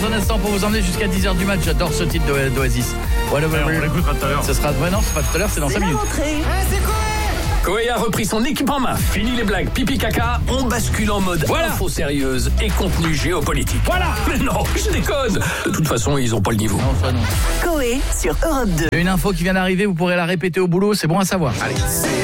Dans un instant pour vous emmener jusqu'à 10h du match. J'adore ce titre d'Oasis. On l'écoutera tout à l'heure. Ce sera... Ouais, non, c'est pas tout à l'heure, c'est dans 5 minutes. Koé a repris son équipe en main. Fini les blagues pipi caca. On bascule en mode info sérieuse et contenu géopolitique. Voilà. Mais non, je déconne. De toute façon, ils ont pas le niveau. Non, ça non. Koé sur Europe 2. Une info qui vient d'arriver, vous pourrez la répéter au boulot, c'est bon à savoir. Allez.